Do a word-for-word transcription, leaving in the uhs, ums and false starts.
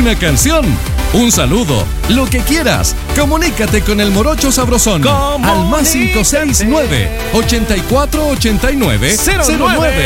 una canción, un saludo, lo que quieras. Comunícate con el Morocho Sabrosón al más cinco seis nueve, ochenta y cuatro ochenta y nueve, cero nueve.